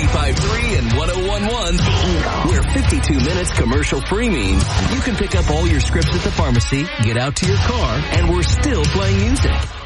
95.3 and 101.1, where 52 minutes commercial-free means you can pick up all your scripts at the pharmacy, get out to your car, and we're still playing music.